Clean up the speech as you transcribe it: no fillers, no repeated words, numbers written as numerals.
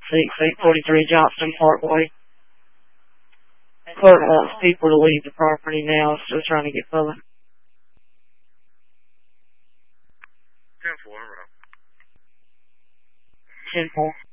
843 Johnston Parkway. Clerk wants people to leave the property now. Still trying to get public. 10-4. 10-4.